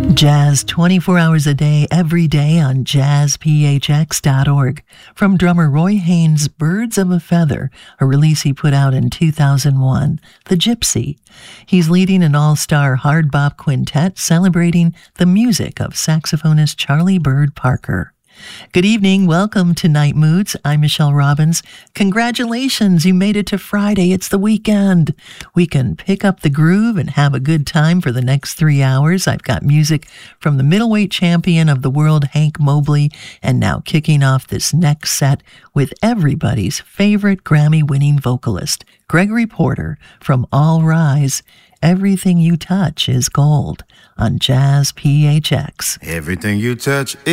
Jazz 24 hours a day, every day on jazzphx.org. From drummer Roy Haynes' Birds of a Feather, a release he put out in 2001, The Gypsy. He's leading an all-star hard bop quintet celebrating the music of saxophonist Charlie Bird Parker. Good evening. Welcome to Night Moods. I'm Michelle Robbins. Congratulations. You made it to Friday. It's the weekend. We can pick up the groove and have a good time for the next 3 hours. I've got music from the middleweight champion of the world, Hank Mobley, and now kicking off this next set with everybody's favorite Grammy-winning vocalist, Gregory Porter from All Rise. Everything You Touch is Gold on Jazz PHX. Everything you touch